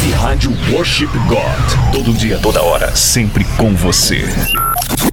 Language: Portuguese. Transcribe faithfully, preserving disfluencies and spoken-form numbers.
Web Rádio Worship God. Todo dia, toda hora, sempre com você.